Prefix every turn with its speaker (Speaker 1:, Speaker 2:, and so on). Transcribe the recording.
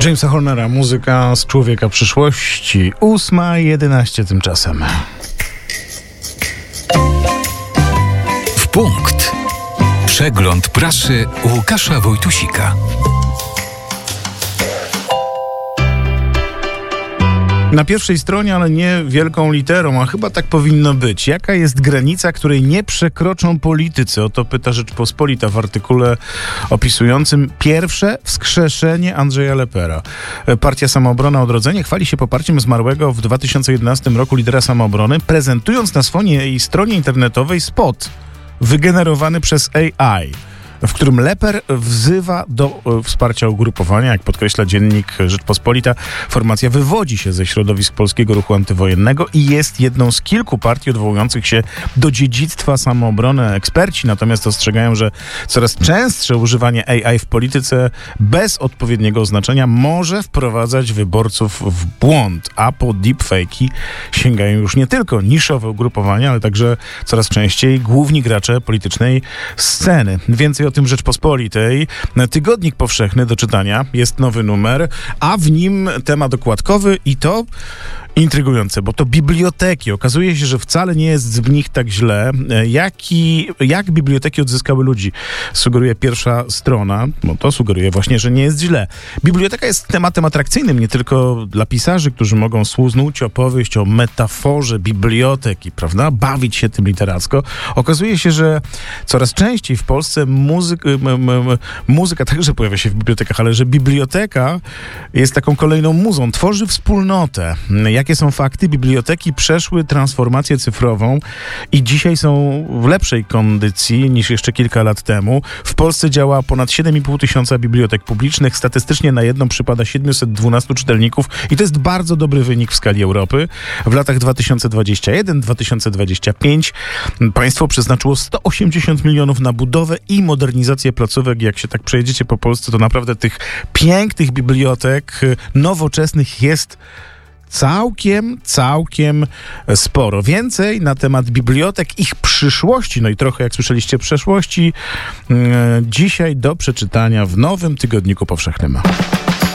Speaker 1: Jamesa Hornera, muzyka z Człowieka przyszłości. 8:11 tymczasem.
Speaker 2: W punkt. Przegląd prasy Łukasza Wojtusika.
Speaker 1: Na pierwszej stronie, ale nie wielką literą, a chyba tak powinno być. Jaka jest granica, której nie przekroczą politycy? O to pyta Rzeczpospolita w artykule opisującym pierwsze wskrzeszenie Andrzeja Lepera. Partia Samoobrona Odrodzenie chwali się poparciem zmarłego w 2011 roku lidera samoobrony, prezentując na swojej stronie internetowej spot wygenerowany przez AI, w którym Leper wzywa do wsparcia ugrupowania. Jak podkreśla dziennik Rzeczpospolita, formacja wywodzi się ze środowisk polskiego ruchu antywojennego i jest jedną z kilku partii odwołujących się do dziedzictwa samoobrony. Eksperci natomiast ostrzegają, że coraz częstsze używanie AI w polityce bez odpowiedniego oznaczenia może wprowadzać wyborców w błąd, a po deepfake'i sięgają już nie tylko niszowe ugrupowania, ale także coraz częściej główni gracze politycznej sceny. Więcej o tym Rzeczpospolitej. Tygodnik Powszechny do czytania. Jest nowy numer, a w nim temat okładkowy i to intrygujące, bo to biblioteki. Okazuje się, że wcale nie jest w nich tak źle. Jak biblioteki odzyskały ludzi? Sugeruje pierwsza strona. No to sugeruje właśnie, że nie jest źle. Biblioteka jest tematem atrakcyjnym nie tylko dla pisarzy, którzy mogą snuć opowieść o metaforze biblioteki, prawda? Bawić się tym literacko. Okazuje się, że coraz częściej w Polsce muzyka także pojawia się w bibliotekach, ale że biblioteka jest taką kolejną muzą. Tworzy wspólnotę. Jakie są fakty? Biblioteki przeszły transformację cyfrową i dzisiaj są w lepszej kondycji niż jeszcze kilka lat temu. W Polsce działa ponad 7,5 tysiąca bibliotek publicznych. Statystycznie na jedną przypada 712 czytelników i to jest bardzo dobry wynik w skali Europy. W latach 2021-2025 państwo przeznaczyło 180 milionów na budowę i modernizację placówek. Jak się tak przejedziecie po Polsce, to naprawdę tych pięknych bibliotek nowoczesnych jest całkiem sporo. Więcej na temat bibliotek, ich przyszłości, no i trochę, jak słyszeliście, przeszłości, dzisiaj do przeczytania w nowym Tygodniku Powszechnym.